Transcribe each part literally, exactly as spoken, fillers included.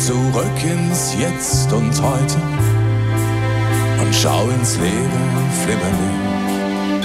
Zurück ins Jetzt und Heute und schau ins Leben flimmerlich.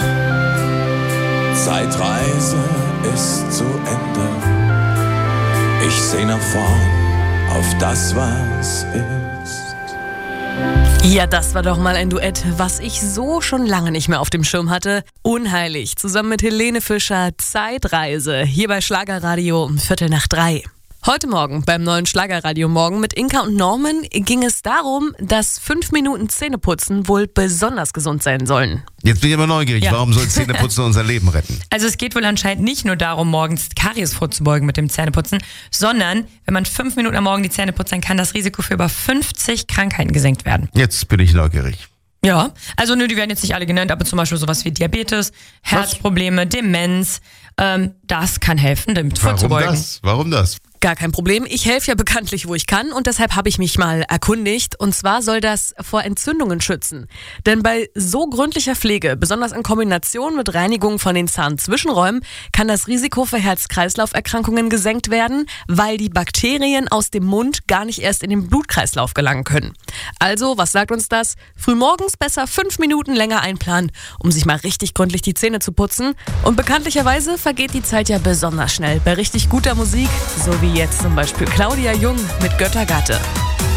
Zeitreise ist zu Ende. Ich seh nach vorn auf das, was ist. Ja, das war doch mal ein Duett, was ich so schon lange nicht mehr auf dem Schirm hatte. Unheilig, zusammen mit Helene Fischer, Zeitreise, hier bei Schlagerradio um Viertel nach drei. Heute Morgen beim neuen Schlagerradio Morgen mit Inka und Norman ging es darum, dass fünf Minuten Zähneputzen wohl besonders gesund sein sollen. Jetzt bin ich aber neugierig, ja. Warum soll Zähneputzen unser Leben retten? Also es geht wohl anscheinend nicht nur darum, morgens Karies vorzubeugen mit dem Zähneputzen, sondern wenn man fünf Minuten am Morgen die Zähne putzt, dann kann das Risiko für über fünfzig Krankheiten gesenkt werden. Jetzt bin ich neugierig. Ja, also nö, die werden jetzt nicht alle genannt, aber zum Beispiel sowas wie Diabetes, Herzprobleme, Was? Demenz, ähm, das kann helfen, damit vorzubeugen. Warum das? Warum das? Gar kein Problem. Ich helfe ja bekanntlich, wo ich kann, und deshalb habe ich mich mal erkundigt. Und zwar soll das vor Entzündungen schützen. Denn bei so gründlicher Pflege, besonders in Kombination mit Reinigung von den Zahnzwischenräumen, kann das Risiko für Herz-Kreislauf-Erkrankungen gesenkt werden, weil die Bakterien aus dem Mund gar nicht erst in den Blutkreislauf gelangen können. Also, was sagt uns das? Frühmorgens besser fünf Minuten länger einplanen, um sich mal richtig gründlich die Zähne zu putzen. Und bekanntlicherweise vergeht die Zeit ja besonders schnell bei richtig guter Musik, so wie jetzt zum Beispiel Claudia Jung mit Göttergatte.